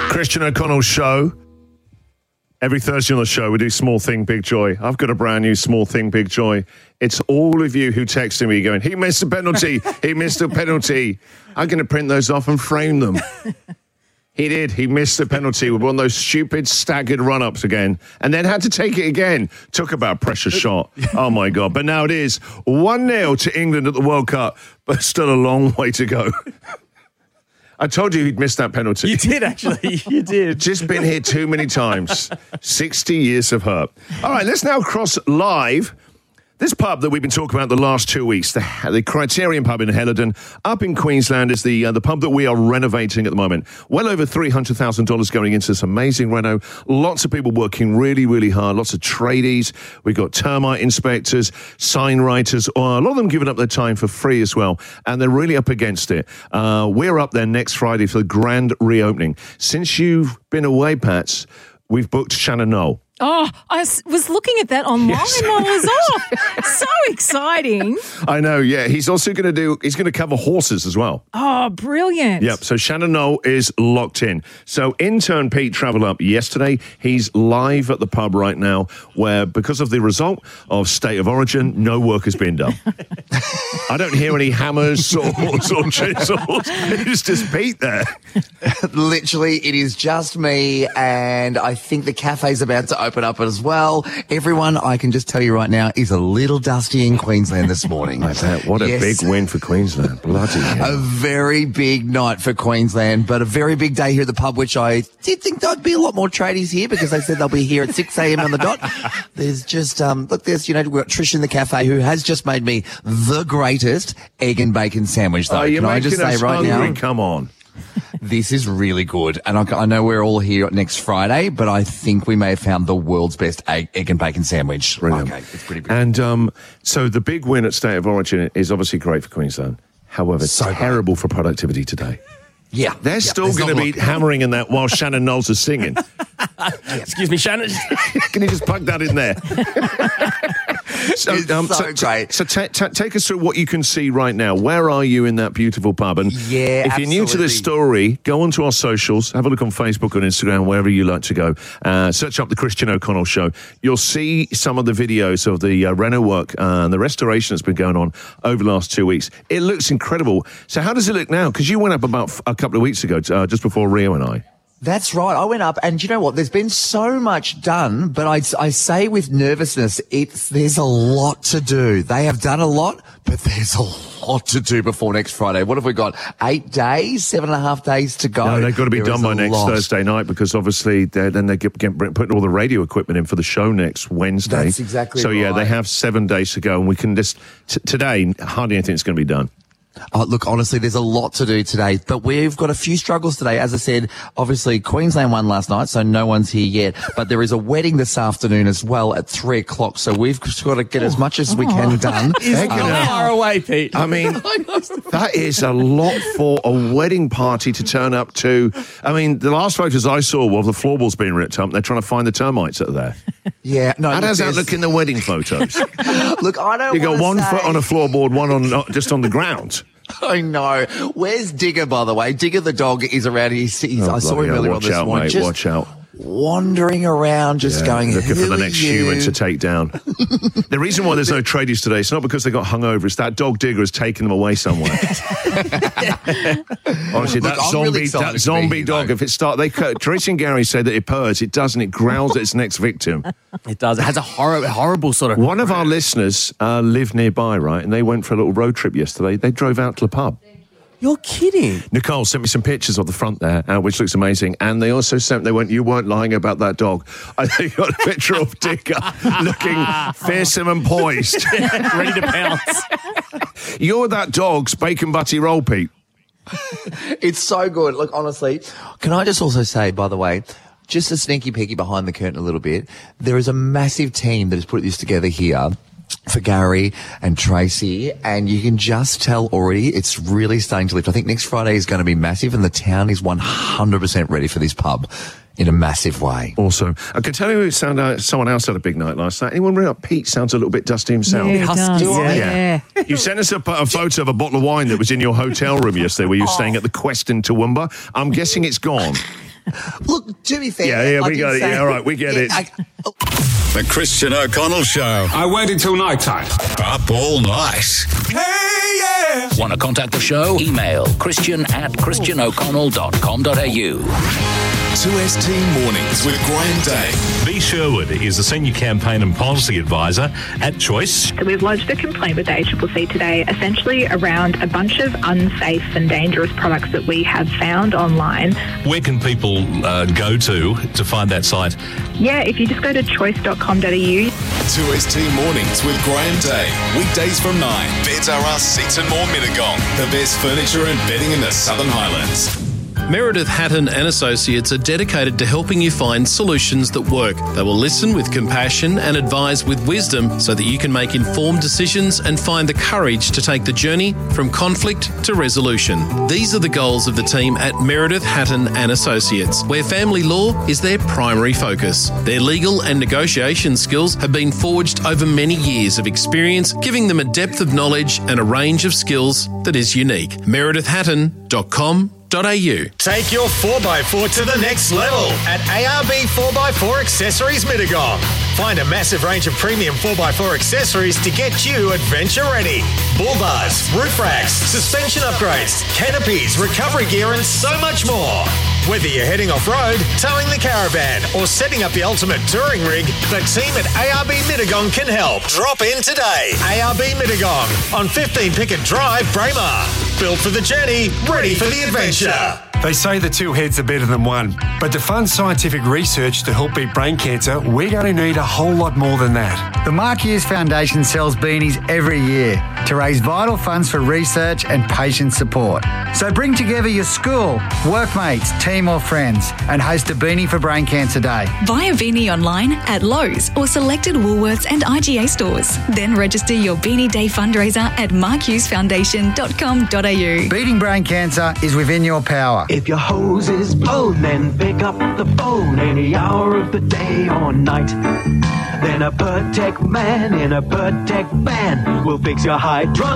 Christian O'Connell Show. Every Thursday on the show, we do Small Thing, Big Joy. I've got a brand new Small Thing, Big Joy. It's all of you who texted me going, he missed a penalty. He missed a penalty. I'm going to print those off and frame them. He did. He missed the penalty with one of those stupid staggered run-ups again and then had to take it again. Took about a precious shot. Oh, my God. But now it is 1-0 to England at the World Cup, but still a long way to go. I told you he'd missed that penalty. You did, actually. You did. Just been here too many times. 60 years of hurt. All right, let's now cross live. This pub that we've been talking about the last 2 weeks, the Criterion pub in Hellerden, up in Queensland, is the pub that we are renovating at the moment. Well over $300,000 going into this amazing reno. Lots of people working really, really hard. Lots of tradies. We've got termite inspectors, sign writers. A lot of them giving up their time for free as well. And they're really up against it. We're up there next Friday for the grand reopening. Since you've been away, Pats, we've booked Shannon Knoll. Oh, I was looking at that online while I was off. So exciting. I know, yeah. He's also going to cover horses as well. Oh, brilliant. Yep, so Shannon Knoll is locked in. So intern Pete travelled up yesterday. He's live at the pub right now where, because of the result of State of Origin, no work has been done. I don't hear any hammers, swords or chisels. It's just Pete there. Literally, it is just me, and I think the cafe's about to open up as well. Everyone, I can just tell you right now, is a little dusty in Queensland this morning. I bet. What a big win for Queensland. Bloody hell. A very big night for Queensland, but a very big day here at the pub, which I did think there'd be a lot more tradies here because they said they'll be here at 6 a.m. on the dot. There's just, we've got Trish in the cafe who has just made me the greatest egg and bacon sandwich, though. Can I just say right hungry? now? Come on. This is really good. And I know we're all here next Friday, but I think we may have found the world's best egg and bacon sandwich. Brilliant. Okay, it's pretty brilliant. And so the big win at State of Origin is obviously great for Queensland. However, So terrible for productivity today. Yeah. They're still going to be hammering in that while Shannon Knowles is singing. Excuse me, Shannon. Can you just plug that in there? Great. So take us through what you can see right now. Where are you in that beautiful pub? And if you're new to this story, go onto our socials, have a look on Facebook and Instagram, wherever you like to go. Search up the Christian O'Connell Show. You'll see some of the videos of the reno work and the restoration that's been going on over the last 2 weeks. It looks incredible. So how does it look now? Because you went up about a couple of weeks ago, just before Rio and I. That's right. I went up, and you know what? There's been so much done, but I say with nervousness, there's a lot to do. They have done a lot, but there's a lot to do before next Friday. What have we got? 8 days, 7.5 days to go. No, they've got to be done by next Thursday night because obviously they get putting all the radio equipment in for the show next Wednesday. That's exactly so, right. yeah, they have 7 days to go, and we can just today hardly anything's going to be done. Look, honestly, there's a lot to do today, but we've got a few struggles today. As I said, obviously, Queensland won last night, so no one's here yet. But there is a wedding this afternoon as well at 3 o'clock, so we've got to get as much as we can done. How far away, Pete? I mean, that is a lot for a wedding party to turn up to. I mean, the last photos I saw were the floorboards being ripped up, and they're trying to find the termites that are there. Yeah, no. How does that look in the wedding photos? Look, I don't. You got one say... foot on a floorboard, one on just on the ground. I know. Where's Digger, by the way? Digger the dog is around here. I saw him earlier on this morning. Mate, watch out. Wandering around, just going, looking for the "Who next are you?" human to take down. The reason why there's no tradies today, it's not because they got hungover, it's that dog Digger has taken them away somewhere. Honestly, that zombie dog, if it starts, Tracy and Gary say that it purrs, it doesn't, it growls at its next victim. It does. It has a horrible sort of... One of our listeners live nearby, right, and they went for a little road trip yesterday. They drove out to the pub. You're kidding. Nicole sent me some pictures of the front there, which looks amazing. And they also you weren't lying about that dog. They got a picture of Digger looking fearsome and poised. Ready to pounce. You're that dog's bacon butty roll, Pete. It's so good. Look, honestly, can I just also say, by the way, just a sneaky peeky behind the curtain a little bit, there is a massive team that has put this together here for Gary and Tracy, and you can just tell already it's really starting to lift. I think next Friday is going to be massive, and the town is 100% ready for this pub in a massive way. Awesome. I can tell you someone else had a big night last night. Anyone ring up? Pete sounds a little bit dusty himself. Yeah, he does. Yeah. You sent us a photo of a bottle of wine that was in your hotel room yesterday where you were staying at the Quest in Toowoomba. I'm guessing it's gone. Look, to be fair, Yeah, I we can got it. say- Yeah, all right, we get it. The Christian O'Connell Show. I waited till night time. Up all night. Hey, yeah! Want to contact the show? Email christian@christianoconnell.com.au. 2ST Mornings with Graham Day. B. Sherwood is the Senior Campaign and Policy Advisor at Choice. So we've lodged a complaint with the ACCC today, essentially around a bunch of unsafe and dangerous products that we have found online. Where can people go to find that site? Yeah, if you just go to choice.com.au. 2ST Mornings with Graham Day. Weekdays from 9. Beds R Us Seats and More Mittagong. The best furniture and bedding in the Southern Highlands. Meredith Hatton and Associates are dedicated to helping you find solutions that work. They will listen with compassion and advise with wisdom so that you can make informed decisions and find the courage to take the journey from conflict to resolution. These are the goals of the team at Meredith Hatton and Associates, where family law is their primary focus. Their legal and negotiation skills have been forged over many years of experience, giving them a depth of knowledge and a range of skills that is unique. meredithhatton.com.au. Take your 4x4 to the next level at ARB 4x4 Accessories Mittagong. Find a massive range of premium 4x4 accessories to get you adventure ready. Bull bars, roof racks, suspension upgrades, canopies, recovery gear and so much more. Whether you're heading off-road, towing the caravan or setting up the ultimate touring rig, the team at ARB Mittagong can help. Drop in today. ARB Mittagong on 15 Pickett Drive, Braemar. Built for the journey, ready for the adventure. They say the two heads are better than one, but to fund scientific research to help beat brain cancer, we're going to need a whole lot more than that. The Mark Hughes Foundation sells beanies every year to raise vital funds for research and patient support. So bring together your school, workmates, team or friends and host a Beanie for Brain Cancer Day. Buy a beanie online at Lowe's or selected Woolworths and IGA stores. Then register your Beanie Day fundraiser at markhughesfoundation.com.au. Beating brain cancer is within your power. If your hose is blown, then pick up the phone any hour of the day or night. Then a Pertec man in a Pertec van will fix your hydraulic